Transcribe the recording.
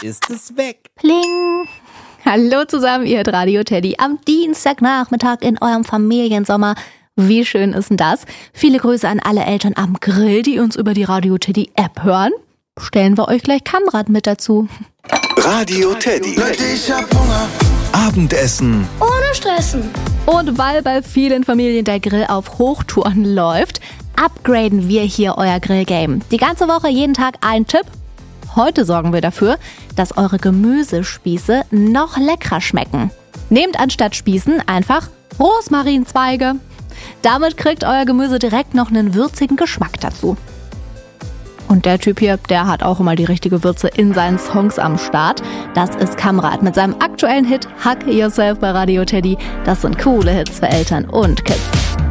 ist es weg. Pling! Hallo zusammen, ihr hört Radio Teddy am Dienstagnachmittag in eurem Familiensommer. Wie schön ist denn das? Viele Grüße an alle Eltern am Grill, die uns über die Radio Teddy App hören. Stellen wir euch gleich Kamrat mit dazu. Radio Teddy. Ich hab Hunger. Abendessen. Ohne Stressen. Und weil bei vielen Familien der Grill auf Hochtouren läuft, upgraden wir hier euer Grillgame. Die ganze Woche, jeden Tag ein Tipp. Heute sorgen wir dafür, dass eure Gemüsespieße noch leckerer schmecken. Nehmt anstatt Spießen einfach Rosmarinzweige. Damit kriegt euer Gemüse direkt noch einen würzigen Geschmack dazu. Und der Typ hier, der hat auch immer die richtige Würze in seinen Songs am Start. Das ist Kamrat mit seinem aktuellen Hit Hug Yourself bei Radio Teddy. Das sind coole Hits für Eltern und Kids.